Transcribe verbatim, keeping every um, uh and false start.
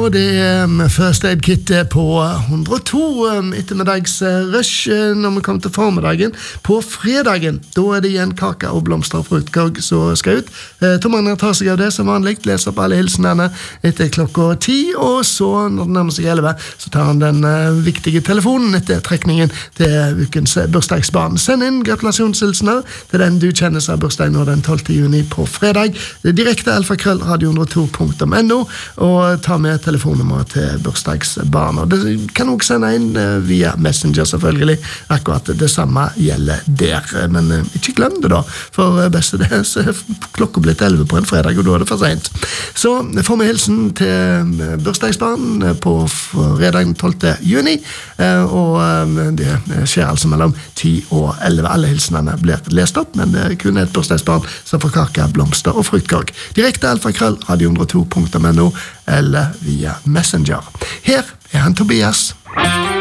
og det er First Aid Kit på hundre og to ettermiddags rush når vi kommer til formiddagen. På fredagen, da er det igjen kake og blomster og fruktkorg som skal ut. Tom Agner tar seg av det som vanlig, leser opp alle hilsenene etter klokka ti, og så når det nærmer seg elleve, så tar han den viktige telefonen etter trekningen til ukens bursdagsbarn. Send inn gratulasjonshilsener til den du kjenner seg bursdag nå den tolvte juni på fredag. Det er direkte alfakrøll radio hundre og to punktum no, og ta med telefonnummer til bursdagsbarn. Og det kan også sende inn via Messenger selvfølgelig, akkurat det samme gjelder der. Men ikke glem det da, for beste det så er klokka blitt elleve på en fredag, og da er det for sent. Så får vi hilsen til bursdagsbarn på fredag den tolvte juni, og det skjer altså mellom ti og elleve. Alle hilsenene blir lest opp, men det er kun et bursdagsbarn som får kake, blomster og fruktkorg. Direkte alfakrøll radio hundre og to punktum no eller via Messenger. Her er han Tobias.